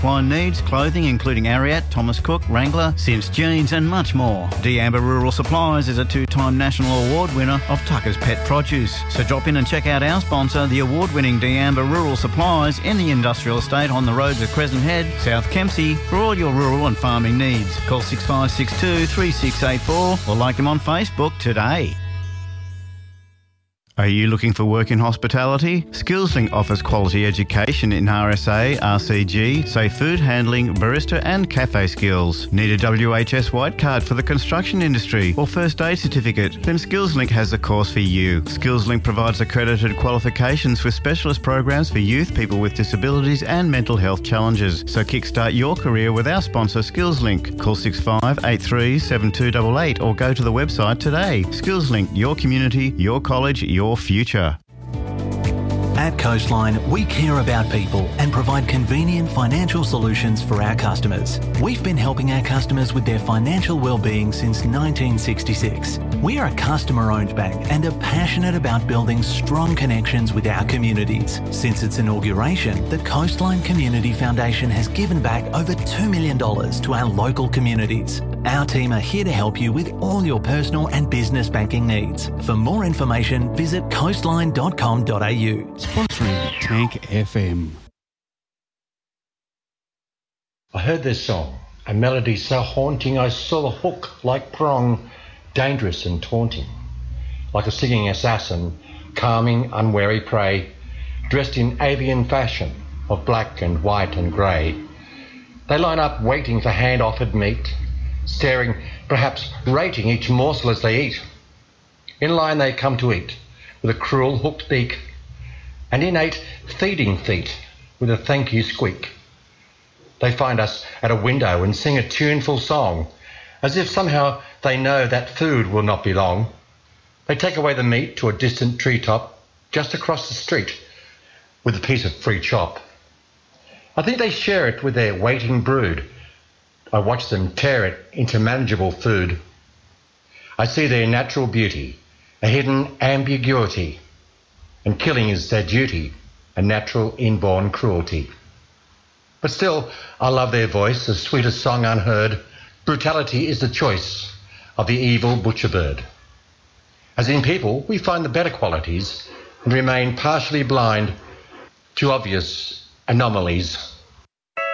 Wine needs, clothing including Ariat, Thomas Cook, Wrangler, Sims Jeans and much more. D'Amber Rural Supplies is a 2-time national award winner of Tucker's Pet Produce. So drop in and check out our sponsor, the award-winning D'Amber Rural Supplies in the industrial estate on the roads of Crescent Head, South Kempsey for all your rural and farming needs. Call 6562 3684 or like them on Facebook today. Are you looking for work in hospitality? SkillsLink offers quality education in RSA, RCG, safe food handling, barista and cafe skills. Need a WHS white card for the construction industry or first aid certificate? Then SkillsLink has the course for you. SkillsLink provides accredited qualifications with specialist programs for youth, people with disabilities and mental health challenges. So kickstart your career with our sponsor SkillsLink. Call 6583 7288 or go to the website today. SkillsLink, your community, your college, your future. At Coastline, we care about people and provide convenient financial solutions for our customers. We've been helping our customers with their financial well-being since 1966. We are a customer-owned bank and are passionate about building strong connections with our communities. Since its inauguration, the Coastline Community Foundation has given back over $2 million to our local communities. Our team are here to help you with all your personal and business banking needs. For more information, visit coastline.com.au. Sponsoring Tank FM. I heard this song, a melody so haunting I saw the hook like prong, dangerous and taunting. Like a singing assassin, calming unwary prey, dressed in avian fashion of black and white and grey. They line up waiting for hand-offered meat, staring, perhaps rating each morsel as they eat. In line they come to eat, with a cruel hooked beak, and innate feeding feet, with a thank you squeak. They find us at a window and sing a tuneful song, as if somehow they know that food will not be long. They take away the meat to a distant treetop, just across the street, with a piece of free chop. I think they share it with their waiting brood. I watch them tear it into manageable food. I see their natural beauty, a hidden ambiguity, and killing is their duty, a natural inborn cruelty. But still, I love their voice, the sweetest song unheard. Brutality is the choice of the evil butcher bird. As in people, we find the better qualities and remain partially blind to obvious anomalies.